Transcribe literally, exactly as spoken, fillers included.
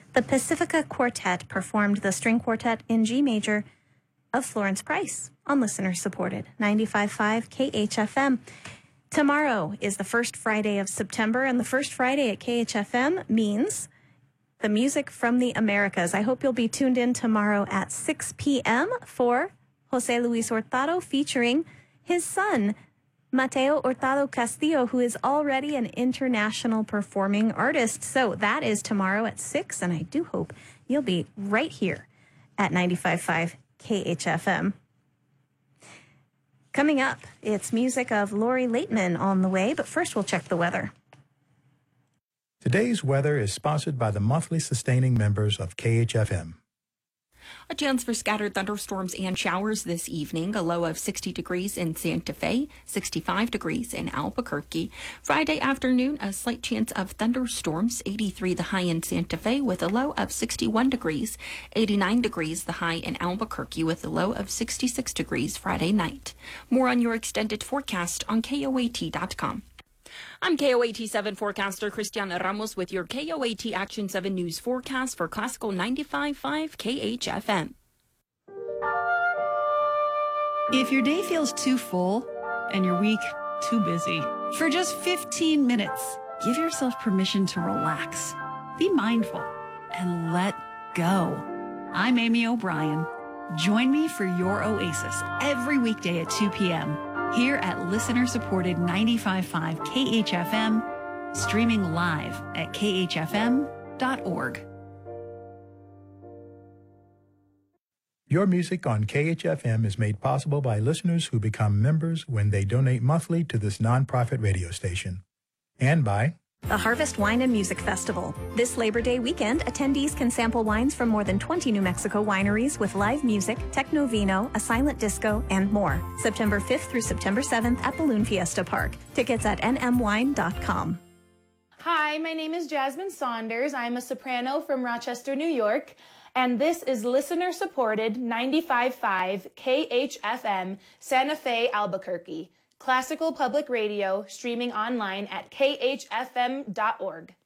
the Pacifica Quartet performed the string quartet in G major of Florence Price on listener-supported ninety-five point five K H F M. Tomorrow is the first Friday of September, and the first Friday at K H F M means the music from the Americas. I hope you'll be tuned in tomorrow at six p.m. for Jose Luis Hurtado featuring his son, Mateo Hurtado Castillo, who is already an international performing artist. So that is tomorrow at six, and I do hope you'll be right here at ninety-five point five K H F M. Coming up, it's music of Lori Laitman on the way, but first we'll check the weather. Today's weather is sponsored by the monthly sustaining members of K H F M. A chance for scattered thunderstorms and showers this evening. A low of sixty degrees in Santa Fe, sixty-five degrees in Albuquerque. Friday afternoon, a slight chance of thunderstorms, eighty-three the high in Santa Fe with a low of sixty-one degrees, eighty-nine degrees the high in Albuquerque with a low of sixty-six degrees Friday night. More on your extended forecast on K O A T dot com. I'm K O A T seven forecaster Cristiana Ramos with your K O A T Action seven News forecast for Classical ninety-five point five K H F M. If your day feels too full and your week too busy, for just fifteen minutes, give yourself permission to relax, be mindful, and let go. I'm Amy O'Brien. Join me for your oasis every weekday at two p.m. here at listener-supported ninety-five point five K H F M, streaming live at K H F M dot org. Your music on K H F M is made possible by listeners who become members when they donate monthly to this nonprofit radio station. And by the Harvest Wine and Music Festival. This Labor Day weekend, attendees can sample wines from more than twenty New Mexico wineries with live music, techno vino, a silent disco, and more. September fifth through September seventh at Balloon Fiesta Park. Tickets at N M wine dot com. Hi, my name is Jasmine Saunders. I'm a soprano from Rochester, New York, and this is listener-supported ninety-five point five K H F M, Santa Fe, Albuquerque. Classical Public Radio, streaming online at K H F M dot org.